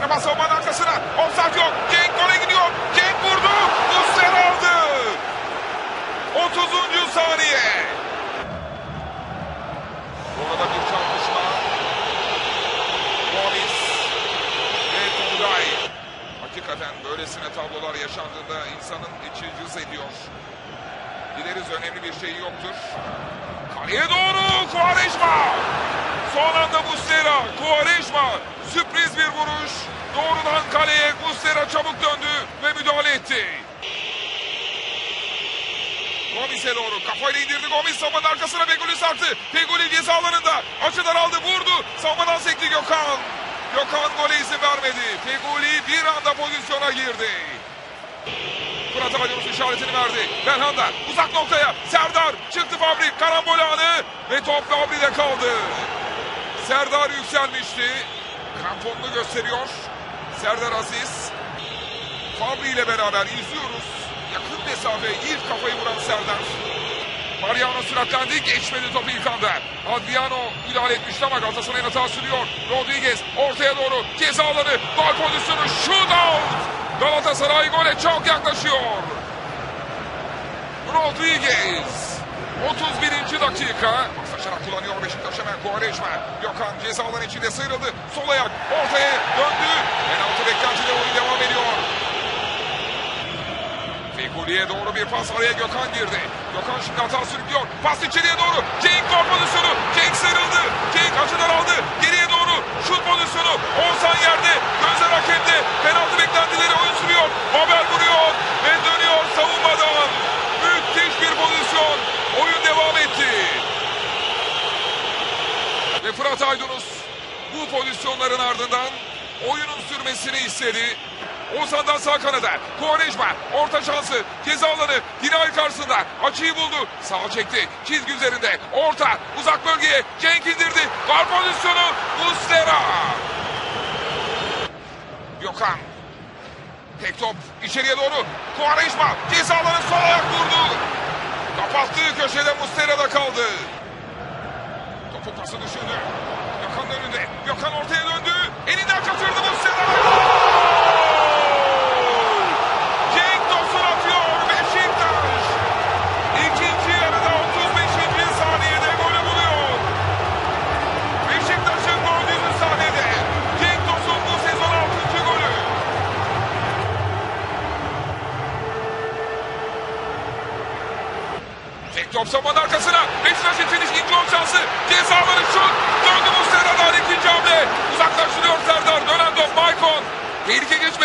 Muslera pas savunmanın arkasına. Offside yok. Cenk gole gidiyor. Cenk vurdu. Muslera aldı. 30. saniye. Orada bir çarpışma. Gomis ve Turgay. Hakikaten böylesine tablolar yaşandığında insanın içi cız ediyor. Dileriz önemli bir şey yoktur. Kaleye doğru Quaresma. Son anda Muslera, Quaresma. Sürpriz bir vuruş. Doğrudan kaleye Muslera çabuk döndü ve müdahale etti. Gomis'e doğru kafayla indirdi. Gomis savunmanın arkasına Feguli sarktı. Feguli ceza alanında. Açıdan aldı, vurdu. Savunmadan sekti Gökhan. Gökhan gole izin vermedi. Feguli bir anda pozisyona girdi. Fırat Aydınus işaretini verdi. Belhanda uzak noktaya. Serdar çıktı Fabri. Karambol anı ve top Fabri'de kaldı. Serdar yükselmişti. Kramponunu gösteriyor. Serdar Aziz. Fabri ile beraber izliyoruz. Yakın mesafe ilk kafayı vuran Serdar. Mariano süratlendi. Geçmedi topu ilk anda. Adriano müdahale etmişti ama Galatasaray'ın hata sürüyor. Rodriguez ortaya doğru. Ceza alanı. Gol pozisyonu. Shootout. Galatasaray gole çok yaklaşıyor. Rodriguez. 31. dakika. Paslaşarak kullanıyor Beşiktaş hemen Quaresma. Gökhan ceza alanı içinde sıyrıldı. Sol ayak ortaya döndü. Penaltı beklentide oyun devam ediyor. Fegoli'ye doğru bir pas, araya Gökhan girdi. Gökhan şimdi hata sürüklüyor. Pas içeriye doğru. Cenk gol pozisyonu. Cenk sıyrıldı. Cenk açıdan aldı. Geriye doğru şut pozisyonu. Oğuzhan yerde. Gözler hakemde. Penaltı beklentileri oyun sürüyor. Haber vuruyor ve dönüyor savunmadan. Müthiş bir pozisyon. Oyun devam etti. Ve Fırat Aydınus bu pozisyonların ardından oyunun sürmesini istedi. Oğuzhan'dan sağ kanada. Quaresma orta şansı. Ceza alanı. Dinay karşısında. Açıyı buldu. Sağa çekti. Çizgi üzerinde. Orta. Uzak bölgeye. Cenk indirdi. Var pozisyonu. Muslera. Gökhan. Tek top. İçeriye doğru. Quaresma. Ceza alanı sol ayak vurdu. Kapattığı köşede Muslera'da kaldı. Topu pası düşündü. Gökhan'ın önünde. Gökhan ortaya döndü. Elinden kaçırdı Muslera. Top savunmanın arkasına. Beşiktaş için ikinci gol şansı. Ceza alanı şut. Döndü Muslera'dan ikinci hamle. Uzaklaştırıyor Serdar. Dönen top Maicon. Tehlike geçmedi.